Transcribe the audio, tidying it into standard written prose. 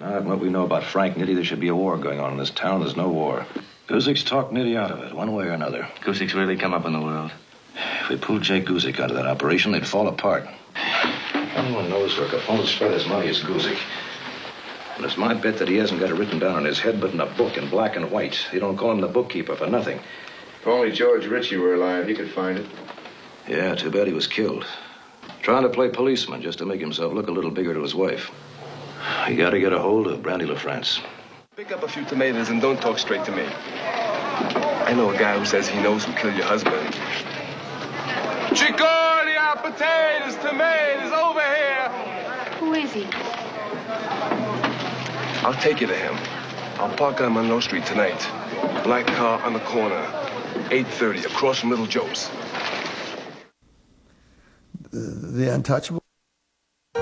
Not what we know about Frank Nitti. There should be a war going on in this town. There's no war. Guzik's talked Nitti out of it, one way or another. Guzik's really come up in the world. If we pulled Jake Guzik out of that operation, they'd fall apart. Anyone knows where Capone spread his money is Guzik. And it's my bet that he hasn't got it written down on his head, but in a book in black and white. They don't call him the bookkeeper for nothing. If only George Ritchie were alive, he could find it. Yeah, too bad he was killed. Trying to play policeman just to make himself look a little bigger to his wife. You gotta get a hold of Brandy LaFrance. Pick up a few tomatoes and don't talk straight to me. I know a guy who says he knows who killed your husband. Chicordia, potatoes, tomatoes, over here. Who is he? I'll take you to him. I'll park on Monroe Street tonight. Black car on the corner. 8:30, across from Little Joe's. The Untouchable.